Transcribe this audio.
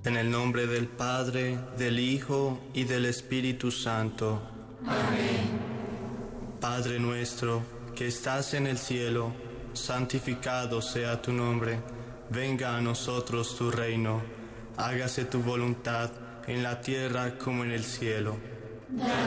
En el nombre del Padre, del Hijo y del Espíritu Santo. Amén. Padre nuestro, que estás en el cielo, santificado sea tu nombre. Venga a nosotros tu reino. Hágase tu voluntad en la tierra como en el cielo.